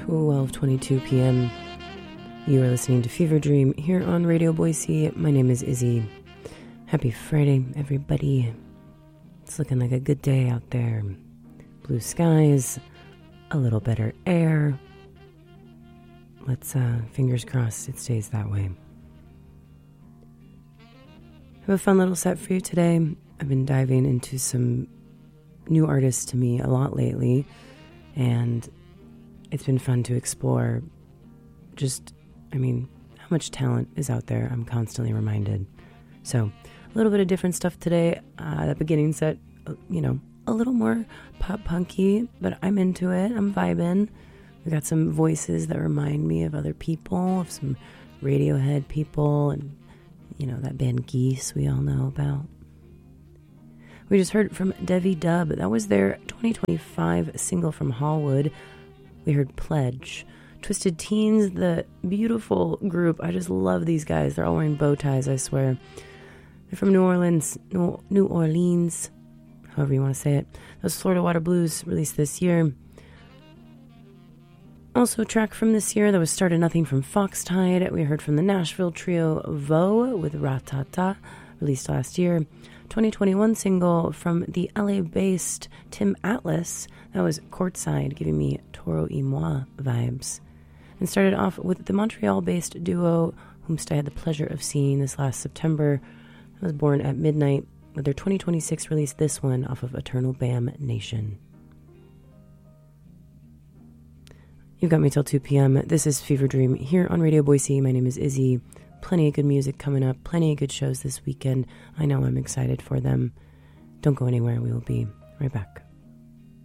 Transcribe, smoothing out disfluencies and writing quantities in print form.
12:22 p.m. You are listening to Fever Dream here on Radio Boise. My name is Izzy. Happy Friday, everybody. It's looking like a good day out there. Blue skies, a little better air. Let's, fingers crossed it stays that way. I have a fun little set for you today. I've been diving into some new artists to me a lot lately, and it's been fun to explore how much talent is out there. I'm constantly reminded. So, a little bit of different stuff today. That beginning set, a little more pop punky, but I'm into it. I'm vibing. We got some voices that remind me of other people, of some Radiohead people, and, that band Geese we all know about. We just heard from Devi Dub. That was their 2025 single from Hallwood. We heard Pledge. Twisted Teens, the beautiful group. I just love these guys. They're all wearing bow ties, I swear. They're from New Orleans, however you want to say it. That was Florida Water Blues, released this year. Also a track from this year that was Started Nothing from Foxtide. We heard from the Nashville trio Vo with Ratata, released last year. 2021 single from the LA-based Tim Atlas. That was Courtside, giving me Toro y Moi vibes. And started off with the Montreal-based duo, whomst I had the pleasure of seeing this last September. I was born at midnight with their 2026 release, this one off of Eternal Bam Nation. You've got me till 2 p.m. This is Fever Dream here on Radio Boise. My name is Izzy. Plenty of good music coming up. Plenty of good shows this weekend. I know I'm excited for them. Don't go anywhere. We will be right back.